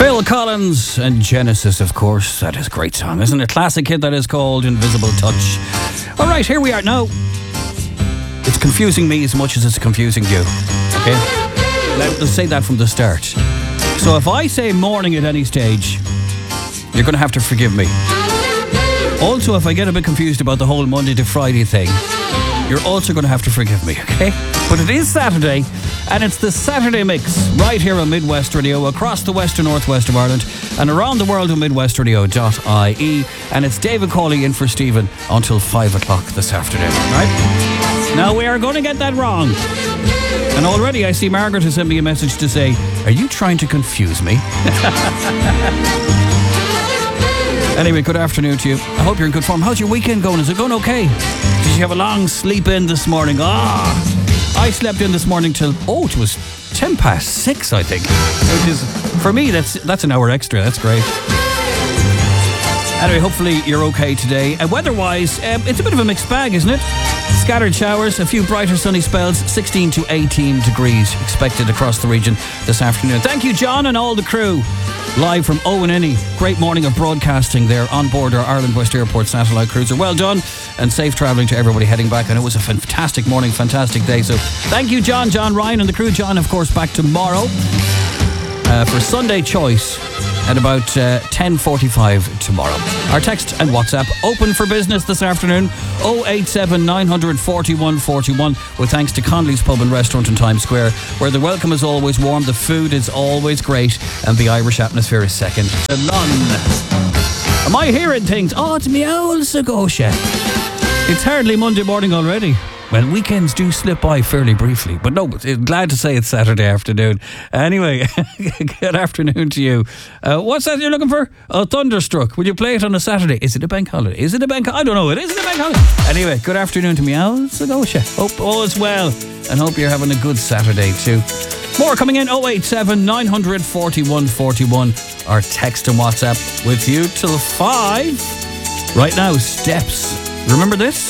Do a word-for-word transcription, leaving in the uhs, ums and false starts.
Phil Collins and Genesis, of course. That is a great song, isn't it? Classic hit that is called Invisible Touch. All right, here we are now. It's confusing me as much as it's confusing you. Okay? Let's say that from the start. So if I say morning at any stage, you're going to have to forgive me. Also, if I get a bit confused about the whole Monday to Friday thing, you're also going to have to forgive me, okay? But it is Saturday, and it's the Saturday Mix right here on Midwest Radio, across the west and northwest of Ireland, and around the world on midwest radio dot I E. And it's David Cawley in for Stephen until five o'clock this afternoon, right? Now, we are going to get that wrong. And already I see Margaret has sent me a message to say, are you trying to confuse me? Anyway, good afternoon to you. I hope you're in good form. How's your weekend going? Is it going okay? Did you have a long sleep in this morning? Ah, I slept in this morning till, oh, it was ten past six, I think. Which is, for me, that's that's an hour extra. That's great. Anyway, hopefully you're okay today. And weather-wise, um, it's a bit of a mixed bag, isn't it? Scattered showers, a few brighter sunny spells, sixteen to eighteen degrees expected across the region this afternoon. Thank you, John, and all the crew. Live from Owen Inny. Great morning of broadcasting there on board our Ireland West Airport satellite cruiser. Well done, and safe travelling to everybody heading back. I know it was a fantastic morning, fantastic day. So thank you, John, John, Ryan and the crew. John, of course, back tomorrow uh, for Sunday Choice at about uh, ten forty-five tomorrow. Our text and WhatsApp open for business this afternoon, oh eight seven nine four one four one, with thanks to Conley's Pub and Restaurant in Times Square, where the welcome is always warm, the food is always great, and the Irish atmosphere is second to none. Am I hearing things? Oh, it's me old Sagosha. It's hardly Monday morning already. Well, weekends do slip by fairly briefly, but no, glad to say it's Saturday afternoon. Anyway, good afternoon to you. Uh, what's that you're looking for? Oh, Thunderstruck. Will you play it on a Saturday? Is it a bank holiday? Is it a bank holiday? I don't know. It isn't a bank holiday. Anyway, good afternoon to me, Al Sagosha. Hope all is well, and hope you're having a good Saturday too. More coming in, oh eight seven nine four one four one. Our text and WhatsApp with you till five. Right now, Steps. Remember this?